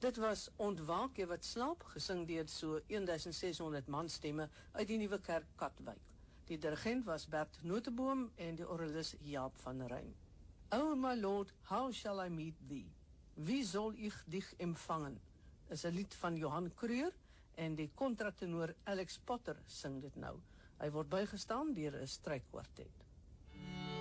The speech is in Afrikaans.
Dit was Ontwaak jy wat slaap, gesing deur so 1600 manstemme uit die Nuwe Kerk Katwijk. Die dirigent was Bert Noteboom en die orgelis Jaap van Rijn. Oh my Lord, how shall I meet thee? Wie soll ich dich empfangen? Is 'n lied van Johan Creur en die kontratenor Alex Potter sing dit nou. Hy word bygestaan deur 'n strykkwartet.